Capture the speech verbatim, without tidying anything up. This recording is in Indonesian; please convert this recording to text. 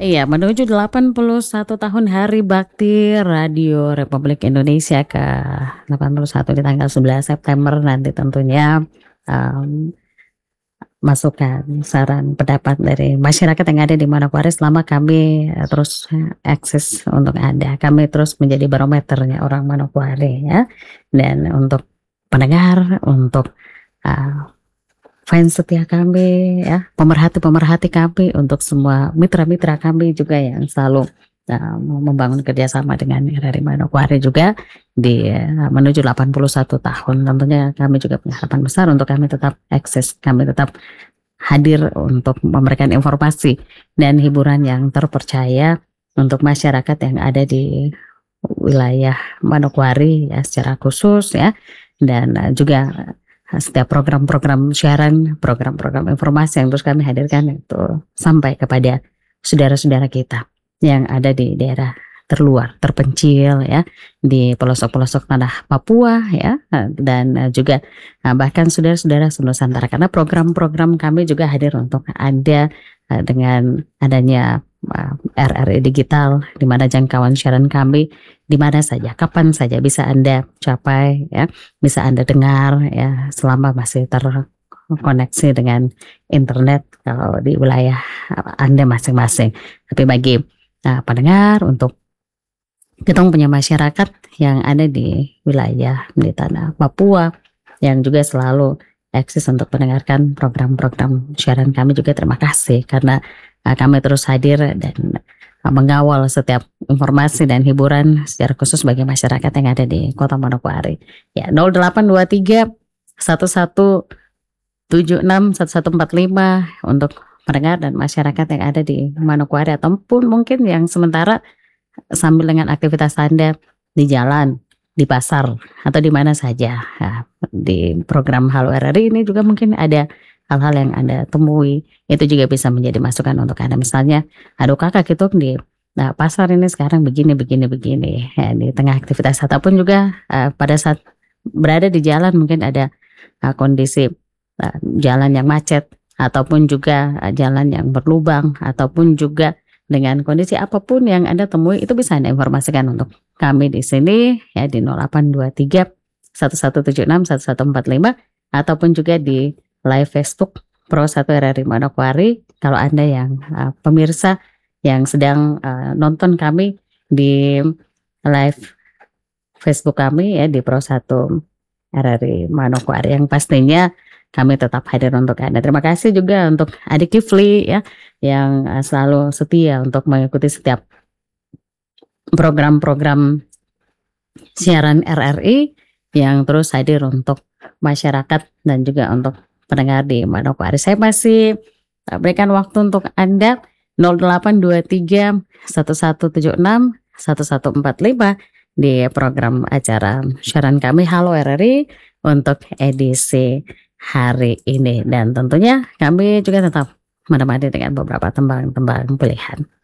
Iya, menuju delapan puluh satu tahun Hari Bakti Radio Republik Indonesia ke delapan puluh satu di tanggal sebelas September nanti tentunya, mmm, masukan, saran, pendapat dari masyarakat yang ada di Manokwari selama kami, eee, terus eksis untuk ada. Kami terus menjadi barometernya orang Manokwari ya, dan untuk pendengar, untuk, eee, fans setia kami ya, pemerhati-pemerhati kami, untuk semua mitra-mitra kami juga yang selalu, eee, membangun kerjasama dengan R R I Manokwari juga di, eee, menuju delapan puluh satu tahun. Tentunya kami juga punya harapan besar untuk kami tetap eksis, kami tetap hadir untuk memberikan informasi dan hiburan yang terpercaya untuk masyarakat yang ada di wilayah Manokwari ya secara khusus ya, dan, eee, juga setiap program-program siaran, program-program informasi yang terus kami hadirkan itu sampai kepada saudara-saudara kita yang ada di daerah terluar, terpencil ya, di pelosok-pelosok tanah Papua ya, eee, dan, eee, juga, eee, bahkan saudara-saudara se-Nusantara karena program-program kami juga hadir untuk ada, eee, dengan adanya, eee, R R I digital di mana jangkauan siaran kami di mana saja, kapan saja bisa Anda capai ya, bisa Anda dengar ya, selama masih terkoneksi dengan internet kalau di wilayah, eee, Anda masing-masing. Tapi bagi, eee, pendengar untuk kitong punya masyarakat yang ada di wilayah di tanah Papua yang juga selalu eksis untuk mendengarkan program-program siaran kami juga terima kasih karena, eee, kami terus hadir dan, eee, mengawal setiap informasi dan hiburan secara khusus bagi masyarakat yang ada di Kota Manokwari. Ya nol delapan dua tiga satu satu tujuh enam satu satu empat lima untuk pendengar dan masyarakat yang ada di Manokwari ataupun mungkin yang sementara sambil dengan aktivitas Anda di jalan, di pasar, atau di mana saja. Nah, di program Halo R R I ini juga mungkin ada hal-hal yang Anda temui, itu juga bisa menjadi masukan untuk Anda. Misalnya, "Aduh Kakak kitong di, nah pasar ini sekarang begini begini begini," ya di tengah aktivitas ataupun juga, eee, pada saat berada di jalan mungkin ada, eee, kondisi, eee, jalan yang macet ataupun juga, eee, jalan yang berlubang ataupun juga dengan kondisi apapun yang Anda temui itu bisa Anda informasikan untuk kami di sini ya di nol delapan dua tiga satu satu tujuh enam satu satu empat lima ataupun juga di live Facebook Pro satu R R I Manokwari. Kalau Anda yang, eee, pemirsa yang sedang, eee, nonton kami di live Facebook kami ya di Pro satu R R I Manokwari yang pastinya kami tetap hadir untuk Anda. Terima kasih juga untuk adik Kifli ya yang, eee, selalu setia untuk mengikuti setiap program-program siaran R R I yang terus hadir untuk masyarakat dan juga untuk pendengar di Manokwari. Saya masih, eee, berikan waktu untuk Anda nol delapan dua tiga satu satu tujuh enam satu satu empat lima di program acara siaran kami Halo R R I untuk edisi hari ini dan tentunya kami juga tetap menemani dengan beberapa tembang-tembang pilihan.